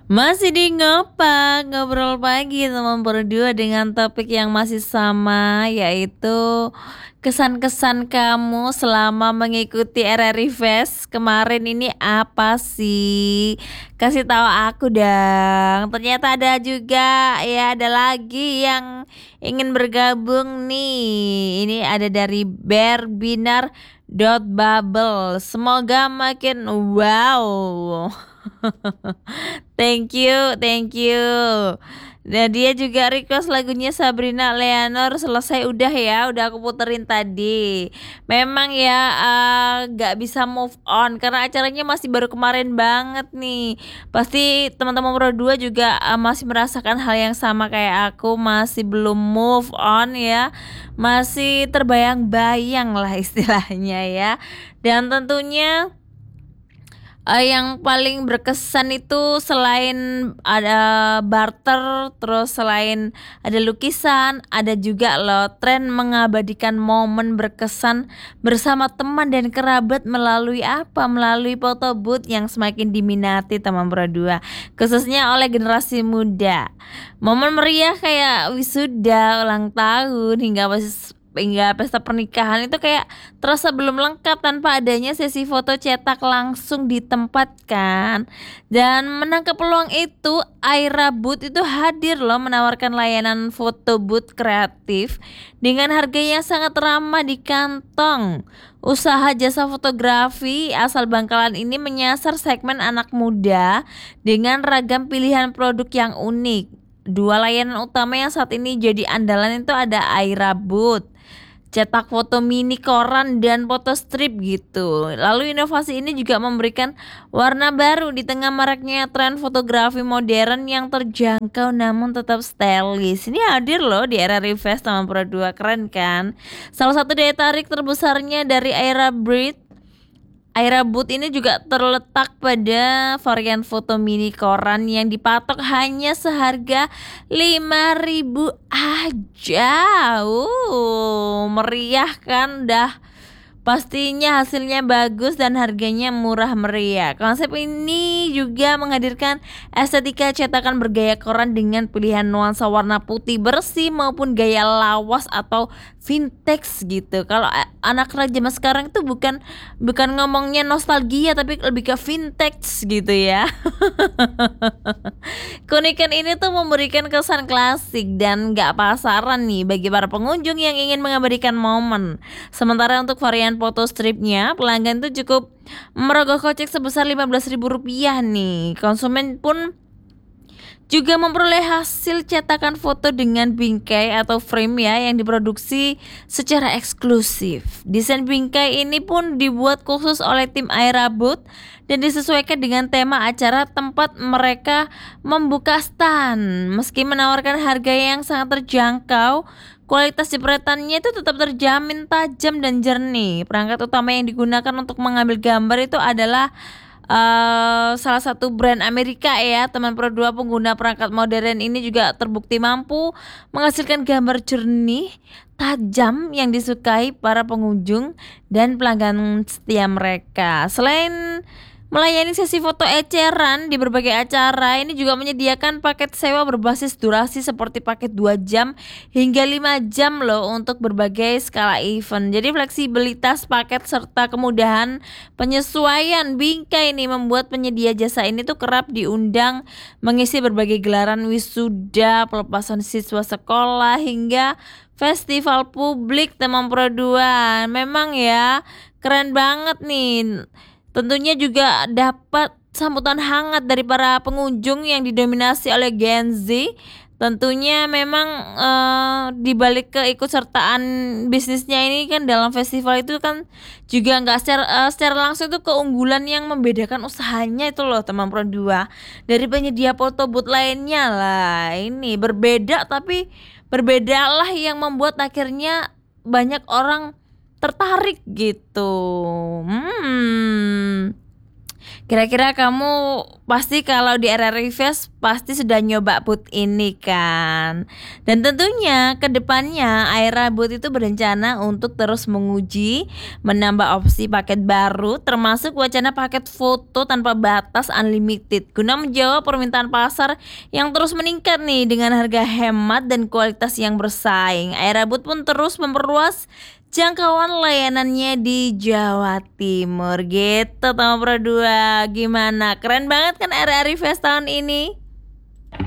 Masih di Ngopak, ngobrol pagi teman berdua dengan topik yang masih sama, yaitu kesan-kesan kamu selama mengikuti RRI Fest kemarin ini apa sih? Kasih tahu aku dong. Ternyata ada juga ya, ada lagi yang ingin bergabung nih. Ini ada dari Berbinar.Bubble. Semoga makin wow. Thank you, thank you. Nah, dia juga request lagunya Sabrina Leonor selesai udah ya, udah aku puterin tadi. Memang ya nggak bisa move on karena acaranya masih baru kemarin banget nih. Pasti teman-teman Pro 2 juga masih merasakan hal yang sama kayak aku, masih belum move on ya. Masih terbayang-bayang lah istilahnya ya. Dan tentunya yang paling berkesan itu selain ada barter, terus selain ada lukisan, ada juga loh tren mengabadikan momen berkesan bersama teman dan kerabat melalui apa? Melalui foto booth yang semakin diminati teman Pro 2, khususnya oleh generasi muda. Momen meriah kayak wisuda, ulang tahun, hingga pesta pernikahan itu kayak terasa belum lengkap tanpa adanya sesi foto cetak langsung di tempat kan. Dan menangkap peluang itu, Aira Booth itu hadir loh menawarkan layanan foto booth kreatif dengan harga yang sangat ramah di kantong. Usaha jasa fotografi asal Bangkalan ini menyasar segmen anak muda dengan ragam pilihan produk yang unik. Dua layanan utama yang saat ini jadi andalan itu ada Aira Booth, cetak foto mini koran dan foto strip gitu. Lalu inovasi ini juga memberikan warna baru di tengah maraknya tren fotografi modern yang terjangkau namun tetap stylish. Ini hadir loh di era Fest sama Pro 2, keren kan? Salah satu daya tarik terbesarnya dari Aira Booth ini juga terletak pada varian foto mini koran yang dipatok hanya seharga 5.000 aja. Meriah kan dah. Pastinya hasilnya bagus dan harganya murah meriah. Konsep ini juga menghadirkan estetika cetakan bergaya koran dengan pilihan nuansa warna putih bersih maupun gaya lawas atau vintage gitu. Kalau anak zaman sekarang itu bukan ngomongnya nostalgia tapi lebih ke vintage gitu ya. Keunikan ini tuh memberikan kesan klasik dan nggak pasaran nih bagi para pengunjung yang ingin mengabadikan momen. Sementara untuk varian foto stripnya, pelanggan tuh cukup merogoh kocek sebesar Rp15.000 nih. Konsumen pun juga memperoleh hasil cetakan foto dengan bingkai atau frame ya yang diproduksi secara eksklusif. Desain bingkai ini pun dibuat khusus oleh tim Aira Booth dan disesuaikan dengan tema acara tempat mereka membuka stand. Meski menawarkan harga yang sangat terjangkau, kualitas jepretannya itu tetap terjamin tajam dan jernih. Perangkat utama yang digunakan untuk mengambil gambar itu adalah salah satu brand Amerika ya. Teman Pro 2 pengguna perangkat modern ini juga terbukti mampu menghasilkan gambar jernih, tajam yang disukai para pengunjung dan pelanggan setia mereka. Selain melayani sesi foto eceran di berbagai acara, ini juga menyediakan paket sewa berbasis durasi seperti paket 2 jam hingga 5 jam loh untuk berbagai skala event. Jadi fleksibilitas paket serta kemudahan penyesuaian bingkai ini membuat penyedia jasa ini tuh kerap diundang mengisi berbagai gelaran wisuda, pelepasan siswa sekolah hingga festival publik teman Pro 2. Memang ya, keren banget nih. Tentunya juga dapat sambutan hangat dari para pengunjung yang didominasi oleh Gen Z. Tentunya memang di balik keikutsertaan bisnisnya ini kan dalam festival itu kan juga nggak secara langsung itu keunggulan yang membedakan usahanya itu loh teman Pro 2 dari penyedia foto booth lainnya lah. Ini berbeda tapi berbedalah yang membuat akhirnya banyak orang tertarik gitu. Kira-kira kamu pasti kalau di era Reverse pasti sudah nyoba boot ini kan? Dan tentunya ke depannya Aira Boot itu berencana untuk terus menguji, menambah opsi paket baru termasuk wacana paket foto tanpa batas unlimited guna menjawab permintaan pasar yang terus meningkat nih dengan harga hemat dan kualitas yang bersaing. Aira Boot pun terus memperluas jangkauan layanannya di Jawa Timur gitu teman Pro 2. Gimana? Keren banget kan RRI Fest tahun ini?